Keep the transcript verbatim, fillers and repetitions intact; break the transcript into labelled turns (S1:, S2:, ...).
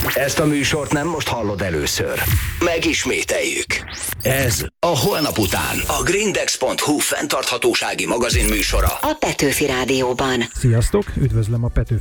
S1: Ezt a műsort nem most hallod először. Megismételjük. Ez a Holnap után. A Grindex pont hu fenntarthatósági magazin műsora.
S2: A Petőfi Rádióban.
S3: Sziasztok, üdvözlöm a Petőfi